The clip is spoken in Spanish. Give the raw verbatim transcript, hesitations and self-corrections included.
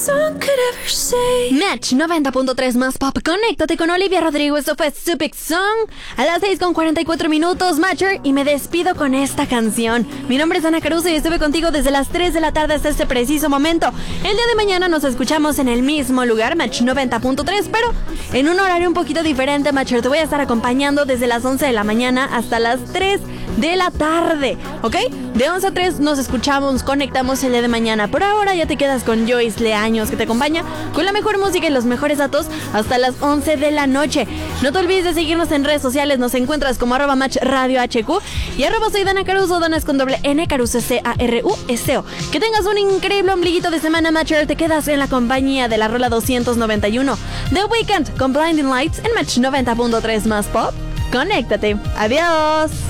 song could ever say. Match noventa punto tres más pop. Conéctate con Olivia Rodrigo. Esto fue Stupid Song. A las seis con cuarenta y cuatro minutos, Matcher. Y me despido con esta canción. Mi nombre es Ana Caruso y estuve contigo desde las tres de la tarde hasta este preciso momento. El día de mañana nos escuchamos en el mismo lugar, Match noventa punto tres, pero en un horario un poquito diferente, Matcher. Te voy a estar acompañando desde las once de la mañana hasta las tres de la tarde, ¿ok? De once a tres nos escuchamos, conectamos el día de mañana. Por ahora ya te quedas con Joyce Leaños, que te acompaña con la mejor música y los mejores datos hasta las once de la noche. No te olvides de seguirnos en redes sociales. Nos encuentras como arroba match radio hq y arroba soy Dana Caruso. Dana es con doble N, Caruso, C A R U S O. Que tengas un increíble ombliguito de semana, Matcher. Te quedas en la compañía de la rola doscientos noventa y uno The Weeknd con Blinding Lights en Match noventa punto tres más pop. Conéctate. Adiós.